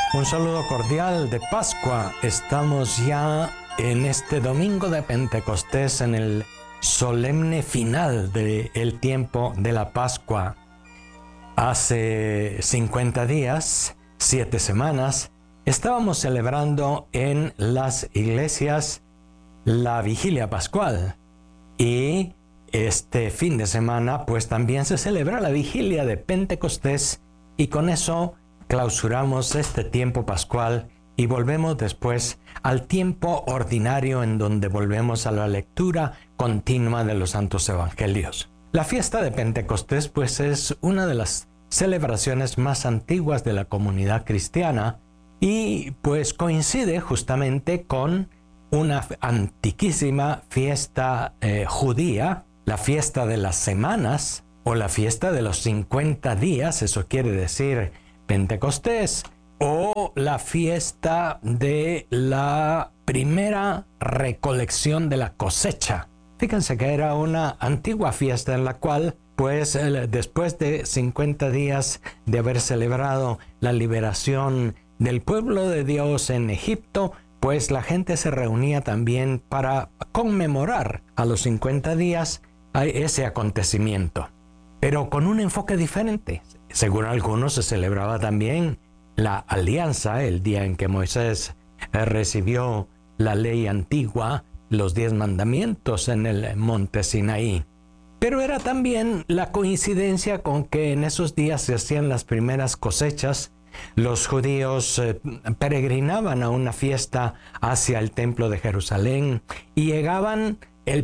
Un saludo cordial de Pascua. Estamos ya en este domingo de Pentecostés, en el solemne final del tiempo de la Pascua. Hace 50 días, 7 semanas, estábamos celebrando en las iglesias la vigilia pascual. Y este fin de semana, pues también se celebra la vigilia de Pentecostés, y con eso clausuramos este tiempo pascual y volvemos después al tiempo ordinario, en donde volvemos a la lectura continua de los santos evangelios. La fiesta de Pentecostés pues es una de las celebraciones más antiguas de la comunidad cristiana y pues coincide justamente con una antiquísima fiesta judía, la fiesta de las semanas o la fiesta de los 50 días, eso quiere decir Pentecostés, o la fiesta de la primera recolección de la cosecha. Fíjense que era una antigua fiesta en la cual, pues después de 50 días de haber celebrado la liberación del pueblo de Dios en Egipto, pues la gente se reunía también para conmemorar a los 50 días a ese acontecimiento, pero con un enfoque diferente. Según algunos, se celebraba también la alianza, el día en que Moisés recibió la ley antigua, los 10 mandamientos en el monte Sinaí. Pero era también la coincidencia con que en esos días se hacían las primeras cosechas. Los judíos peregrinaban a una fiesta hacia el templo de Jerusalén y llevaban el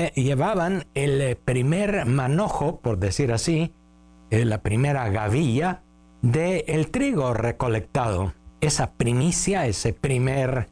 primer manojo, por decir así, la primera gavilla del trigo recolectado. Esa primicia, ese primer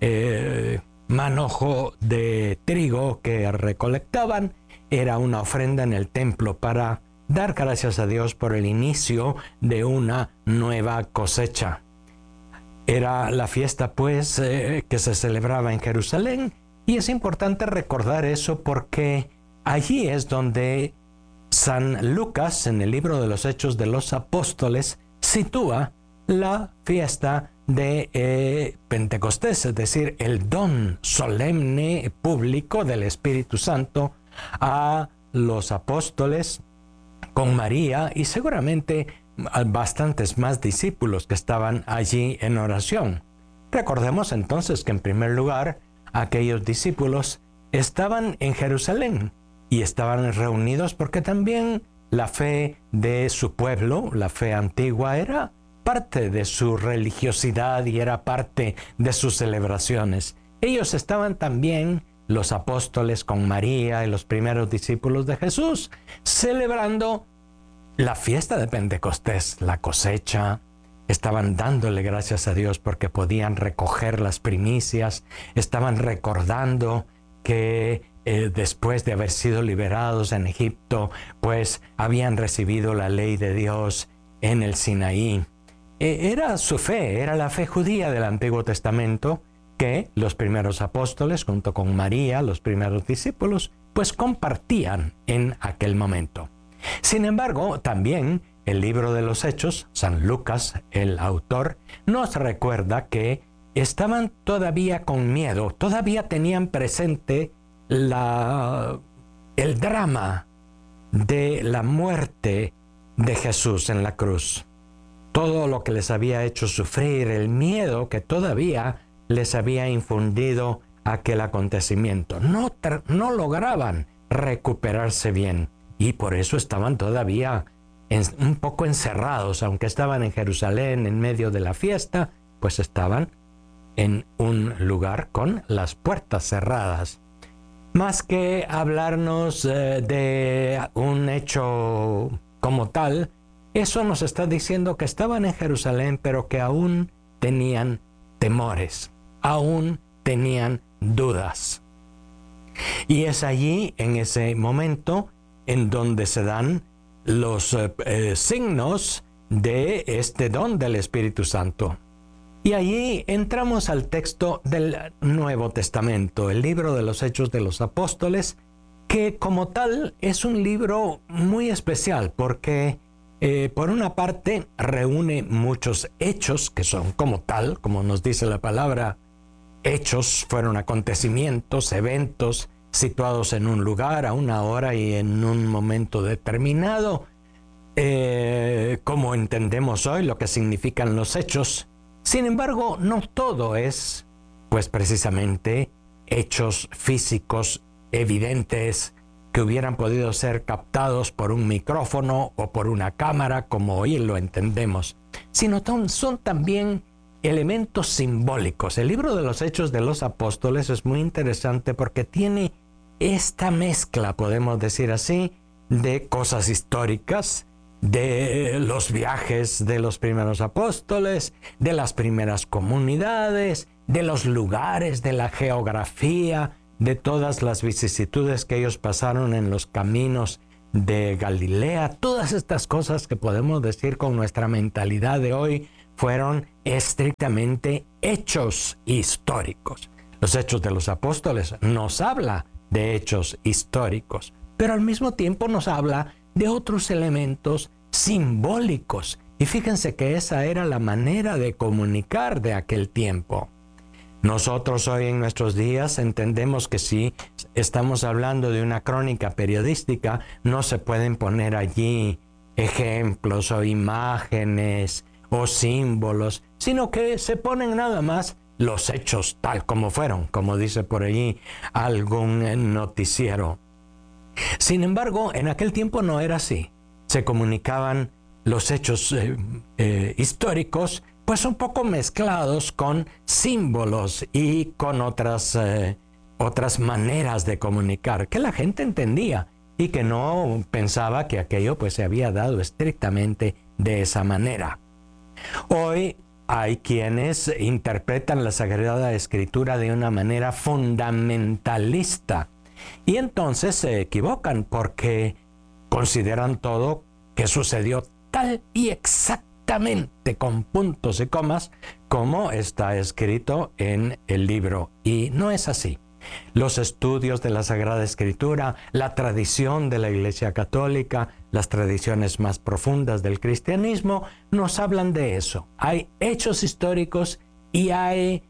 manojo de trigo que recolectaban, era una ofrenda en el templo para dar gracias a Dios por el inicio de una nueva cosecha. Era la fiesta pues que se celebraba en Jerusalén, y es importante recordar eso porque allí es donde San Lucas, en el libro de los Hechos de los Apóstoles, sitúa la fiesta de Pentecostés, es decir, el don solemne público del Espíritu Santo a los apóstoles con María y seguramente bastantes más discípulos que estaban allí en oración. Recordemos entonces que en primer lugar aquellos discípulos estaban en Jerusalén y estaban reunidos porque también la fe de su pueblo, la fe antigua, era parte de su religiosidad y era parte de sus celebraciones. Ellos estaban también, los apóstoles con María y los primeros discípulos de Jesús, celebrando la fiesta de Pentecostés, la cosecha. Estaban dándole gracias a Dios porque podían recoger las primicias, estaban recordando que después de haber sido liberados en Egipto, pues habían recibido la ley de Dios en el Sinaí. Era su fe, era la fe judía del Antiguo Testamento que los primeros apóstoles, junto con María, los primeros discípulos, pues compartían en aquel momento. Sin embargo, también el libro de los Hechos, San Lucas, el autor, nos recuerda que estaban todavía con miedo, todavía tenían presente el drama de la muerte de Jesús en la cruz. Todo lo que les había hecho sufrir, el miedo que todavía les había infundido aquel acontecimiento. No lograban recuperarse bien y por eso estaban todavía un poco encerrados, aunque estaban en Jerusalén en medio de la fiesta, pues estaban en un lugar con las puertas cerradas. Más que hablarnos de un hecho como tal, eso nos está diciendo que estaban en Jerusalén, pero que aún tenían temores, aún tenían dudas. Y es allí, en ese momento, en donde se dan los signos de este don del Espíritu Santo. Y allí entramos al texto del Nuevo Testamento, el libro de los Hechos de los Apóstoles, que como tal es un libro muy especial porque Por una parte, reúne muchos hechos que son como tal, como nos dice la palabra. Hechos fueron acontecimientos, eventos situados en un lugar, a una hora y en un momento determinado, como entendemos hoy lo que significan los hechos. Sin embargo, no todo es, pues precisamente, hechos físicos evidentes que hubieran podido ser captados por un micrófono o por una cámara, como hoy lo entendemos, sino son también elementos simbólicos. El libro de los Hechos de los Apóstoles es muy interesante porque tiene esta mezcla, podemos decir así, de cosas históricas, de los viajes de los primeros apóstoles, de las primeras comunidades, de los lugares, de la geografía, de todas las vicisitudes que ellos pasaron en los caminos de Galilea. Todas estas cosas que podemos decir con nuestra mentalidad de hoy fueron estrictamente hechos históricos. Los Hechos de los Apóstoles nos habla de hechos históricos, pero al mismo tiempo nos habla de otros elementos simbólicos. Y fíjense que esa era la manera de comunicar de aquel tiempo. Nosotros hoy en nuestros días entendemos que si estamos hablando de una crónica periodística, no se pueden poner allí ejemplos o imágenes o símbolos, sino que se ponen nada más los hechos tal como fueron, como dice por allí algún noticiero. Sin embargo, en aquel tiempo no era así. Se comunicaban los hechos históricos, pues un poco mezclados con símbolos y con otras maneras de comunicar que la gente entendía y que no pensaba que aquello pues se había dado estrictamente de esa manera. Hoy hay quienes interpretan la Sagrada Escritura de una manera fundamentalista y entonces se equivocan porque consideran todo que sucedió tal y exactamente con puntos y comas como está escrito en el libro, y no es así. Los estudios de la Sagrada Escritura, la tradición de la Iglesia Católica, las tradiciones más profundas del cristianismo nos hablan de eso. Hay hechos históricos y hay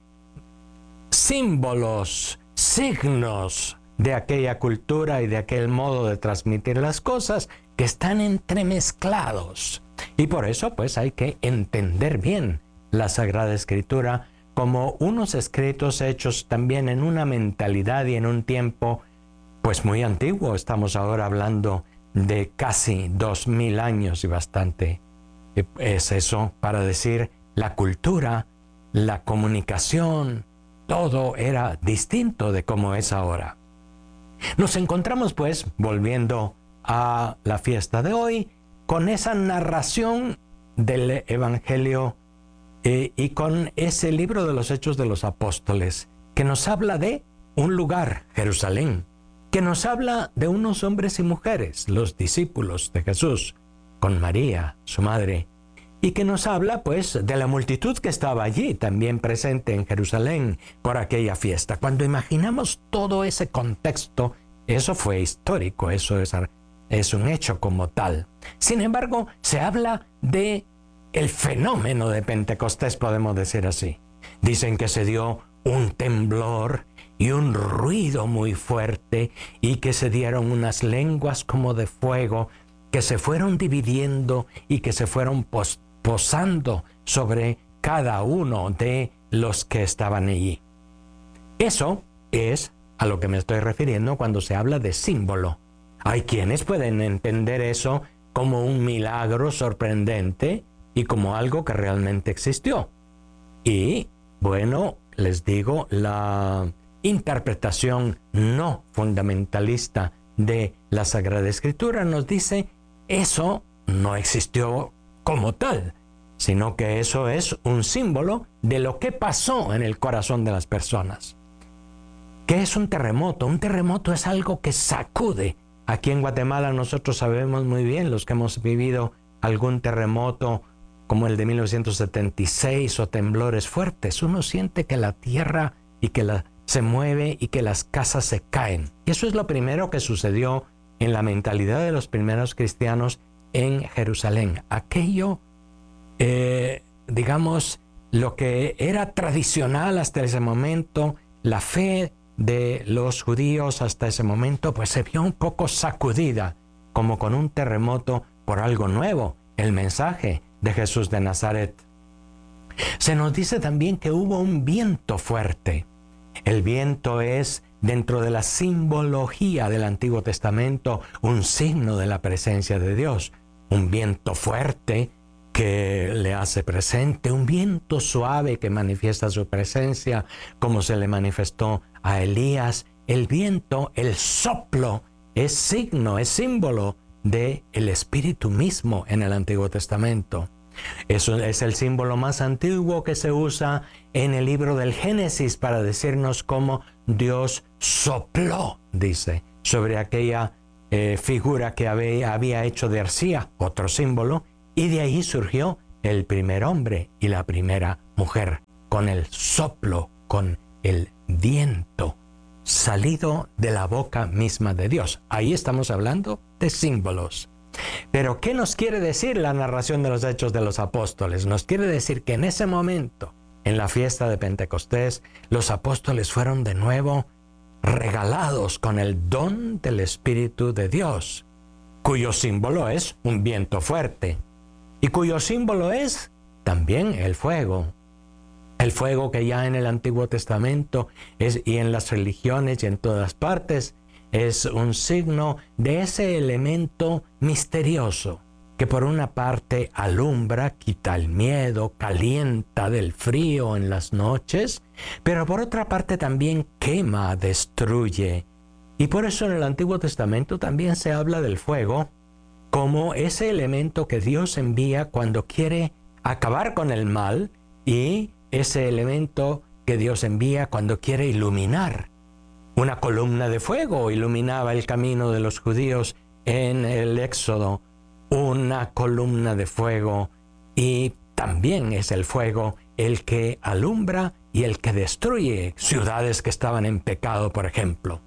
símbolos, signos de aquella cultura y de aquel modo de transmitir las cosas que están entremezclados. Y por eso pues hay que entender bien la Sagrada Escritura como unos escritos hechos también en una mentalidad y en un tiempo pues muy antiguo. Estamos ahora hablando de casi 2000 años y bastante. Es eso para decir la cultura, la comunicación, todo era distinto de como es ahora. Nos encontramos pues, volviendo a la fiesta de hoy, con esa narración del Evangelio y con ese libro de los Hechos de los Apóstoles, que nos habla de un lugar, Jerusalén, que nos habla de unos hombres y mujeres, los discípulos de Jesús, con María, su madre, y que nos habla pues de la multitud que estaba allí, también presente en Jerusalén por aquella fiesta. Cuando imaginamos todo ese contexto, eso fue histórico, eso es un hecho como tal. Sin embargo, se habla de el fenómeno de Pentecostés, podemos decir así. Dicen que se dio un temblor y un ruido muy fuerte y que se dieron unas lenguas como de fuego que se fueron dividiendo y que se fueron posando sobre cada uno de los que estaban allí. Eso es a lo que me estoy refiriendo cuando se habla de símbolo. Hay quienes pueden entender eso como un milagro sorprendente y como algo que realmente existió. Y, bueno, les digo, la interpretación no fundamentalista de la Sagrada Escritura nos dice eso no existió como tal, sino que eso es un símbolo de lo que pasó en el corazón de las personas. ¿Qué es un terremoto? Un terremoto es algo que sacude. Aquí en Guatemala nosotros sabemos muy bien, los que hemos vivido algún terremoto como el de 1976 o temblores fuertes, uno siente que la tierra se mueve y que las casas se caen. Y eso es lo primero que sucedió en la mentalidad de los primeros cristianos en Jerusalén. Aquello, digamos, lo que era tradicional hasta ese momento, la fe de los judíos hasta ese momento, pues se vio un poco sacudida, como con un terremoto por algo nuevo, el mensaje de Jesús de Nazaret. Se nos dice también que hubo un viento fuerte. El viento es, dentro de la simbología del Antiguo Testamento, un signo de la presencia de Dios. Un viento fuerte que le hace presente, un viento suave que manifiesta su presencia, como se le manifestó a Elías. El viento, el soplo, es signo, es símbolo del Espíritu mismo en el Antiguo Testamento. Eso es el símbolo más antiguo que se usa en el libro del Génesis para decirnos cómo Dios sopló, dice, sobre aquella figura que había hecho de arcilla, otro símbolo, y de ahí surgió el primer hombre y la primera mujer, con el soplo, con el viento, salido de la boca misma de Dios. Ahí estamos hablando de símbolos. Pero, ¿qué nos quiere decir la narración de los Hechos de los Apóstoles? Nos quiere decir que en ese momento, en la fiesta de Pentecostés, los apóstoles fueron de nuevo regalados con el don del Espíritu de Dios, cuyo símbolo es un viento fuerte y cuyo símbolo es también el fuego. El fuego que ya en el Antiguo Testamento y en las religiones y en todas partes es un signo de ese elemento misterioso que por una parte alumbra, quita el miedo, calienta del frío en las noches, pero por otra parte también quema, destruye. Y por eso en el Antiguo Testamento también se habla del fuego como ese elemento que Dios envía cuando quiere acabar con el mal, y ese elemento que Dios envía cuando quiere iluminar. Una columna de fuego iluminaba el camino de los judíos en el Éxodo. Una columna de fuego, y también es el fuego el que alumbra y el que destruye ciudades que estaban en pecado, por ejemplo.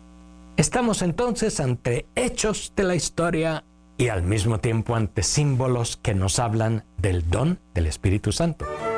Estamos entonces ante hechos de la historia y al mismo tiempo ante símbolos que nos hablan del don del Espíritu Santo.